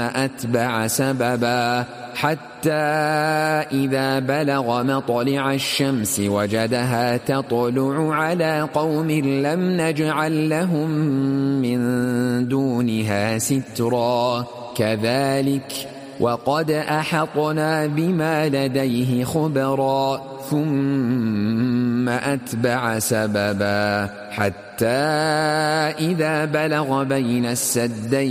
أتبع سببا حتى إذا بلغ مطلع الشمس وجدها تطلع على قوم لم نجعل لهم من دونها سترا كذلك وقد أحطنا بما لديه خبرا ثم أتبع سببا حتى إذا بلغ بين السدين